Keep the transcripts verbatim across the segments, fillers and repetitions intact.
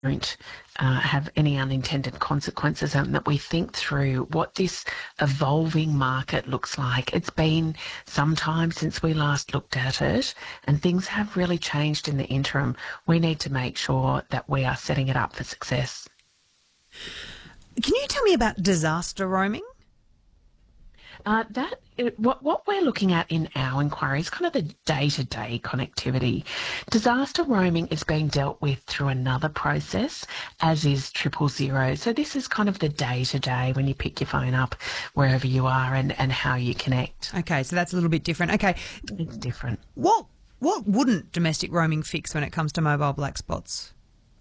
don't uh, have any unintended consequences, and that we think through what this evolving market looks like. It's been some time since we last looked at it, and things have really changed in the interim. We need to make sure that we are setting it up for success. Can you tell me about disaster roaming? Uh, that it, what what we're looking at in our inquiry is kind of the day-to-day connectivity. Disaster roaming is being dealt with through another process, as is triple zero. So this is kind of the day-to-day when you pick your phone up wherever you are and, and how you connect. Okay, so that's a little bit different. Okay, it's different. What what wouldn't domestic roaming fix when it comes to mobile black spots?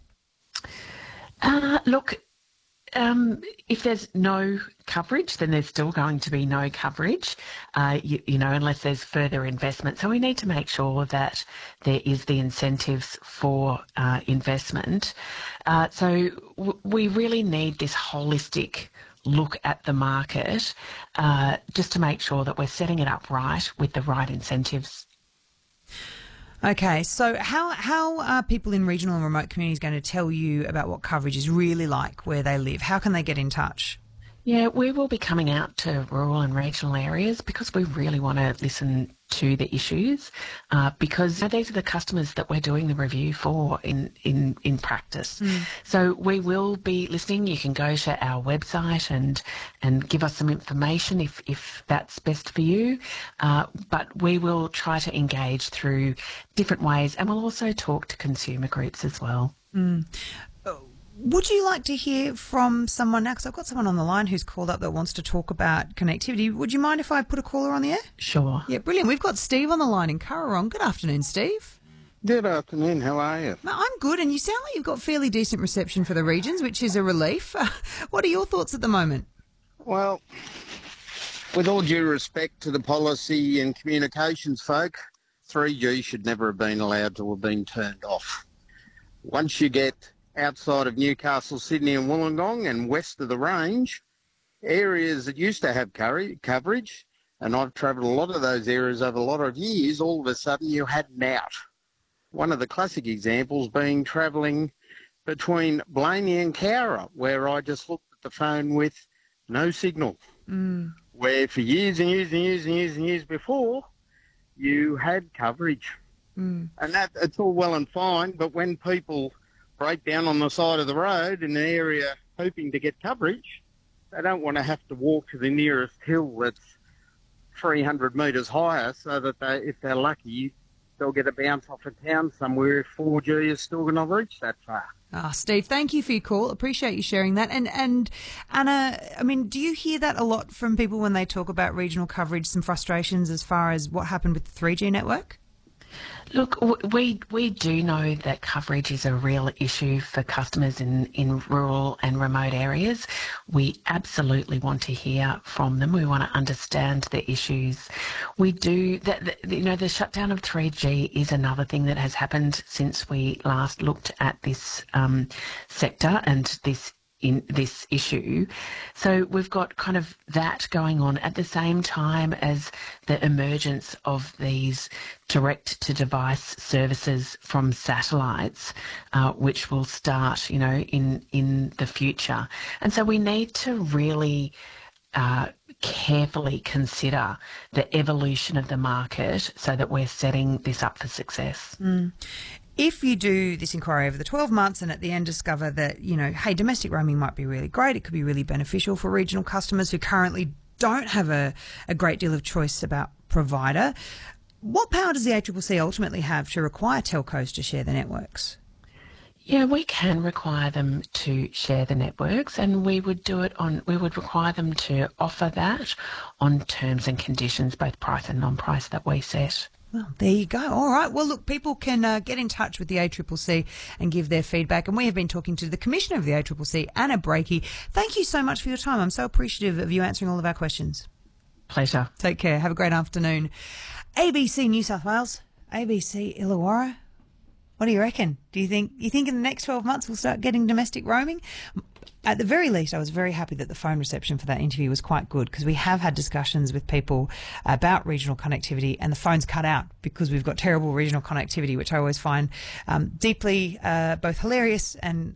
Uh, look. Um, if there's no coverage, then there's still going to be no coverage, uh, you, you know, unless there's further investment. So we need to make sure that there is the incentives for uh, investment. Uh, so w- we really need this holistic look at the market uh, just to make sure that we're setting it up right with the right incentives. Okay, so how how are people in regional and remote communities going to tell you about what coverage is really like where they live? How can they get in touch? Yeah, we will be coming out to rural and regional areas because we really want to listen to the issues uh, because you know, these are the customers that we're doing the review for in, in, in practice. Mm. So we will be listening. You can go to our website and and give us some information if, if that's best for you. Uh, but we will try to engage through different ways, and we'll also talk to consumer groups as well. Mm. Would you like to hear from someone now? Because I've got someone on the line who's called up that wants to talk about connectivity. Would you mind if I put a caller on the air? Sure. Yeah, brilliant. We've got Steve on the line in Currarong. Good afternoon, Steve. Good afternoon. How are you? I'm good, and you sound like you've got fairly decent reception for the regions, which is a relief. What are your thoughts at the moment? Well, with all due respect to the policy and communications folk, three G should never have been allowed to have been turned off. Once you get outside of Newcastle, Sydney and Wollongong and west of the range, areas that used to have coverage, and I've travelled a lot of those areas over a lot of years, all of a sudden you had an out. One of the classic examples being travelling between Blaney and Cowra, where I just looked at the phone with no signal, mm. where for years and years and years and years and years before, you had coverage. Mm. And that it's all well and fine, but when people break down on the side of the road in an area hoping to get coverage, they don't want to have to walk to the nearest hill that's three hundred metres higher so that they, if they're lucky, they'll get a bounce off a town somewhere if four G is still going to reach that far. Ah, Steve, thank you for your call. Appreciate you sharing that. And, and Anna, I mean, do you hear that a lot from people when they talk about regional coverage, some frustrations as far as what happened with the three G network? Look, we we do know that coverage is a real issue for customers in, in rural and remote areas. We absolutely want to hear from them. We want to understand the issues. We do that. You know, the shutdown of three G is another thing that has happened since we last looked at this um, sector and this. in this issue. So we've got kind of that going on at the same time as the emergence of these direct-to-device services from satellites, uh, which will start, you know, in, in the future. And so we need to really uh, carefully consider the evolution of the market so that we're setting this up for success. Mm. If you do this inquiry over the twelve months and at the end discover that, you know, hey, domestic roaming might be really great, it could be really beneficial for regional customers who currently don't have a, a great deal of choice about provider, what power does the A C C C ultimately have to require telcos to share the networks? Yeah, we can require them to share the networks, and we would do it on, we would require them to offer that on terms and conditions, both price and non-price, that we set. Well, there you go. All right. Well, look, people can uh, get in touch with the A C C C and give their feedback. And we have been talking to the Commissioner of the A C C C, Anna Breakey. Thank you so much for your time. I'm so appreciative of you answering all of our questions. Pleasure. Take care. Have a great afternoon. A B C New South Wales, A B C Illawarra. What do you reckon? Do you think you think in the next twelve months we'll start getting domestic roaming? At the very least, I was very happy that the phone reception for that interview was quite good, because we have had discussions with people about regional connectivity and the phone's cut out because we've got terrible regional connectivity, which I always find um, deeply uh, both hilarious and